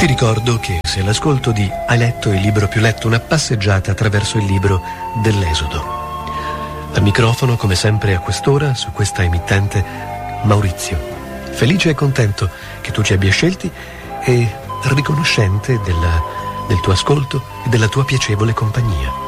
ricordo che se l'ascolto di Hai letto il libro più letto, una passeggiata attraverso il libro dell'Esodo. Al microfono, come sempre a quest'ora, su questa emittente, Maurizio. Felice e contento che tu ci abbia scelti e riconoscente del tuo ascolto e della tua piacevole compagnia.